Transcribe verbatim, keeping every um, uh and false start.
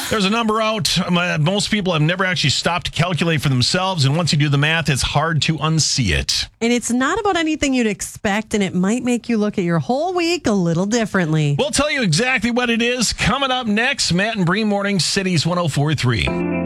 There's a number out. Most people have never actually stopped to calculate for themselves. And once you do the math, it's hard to unsee it. And it's not about anything you'd expect, and it might make you look at your whole week a little differently. We'll tell you exactly what it is coming up next. Matt and Bree Morning Cities one oh four point three.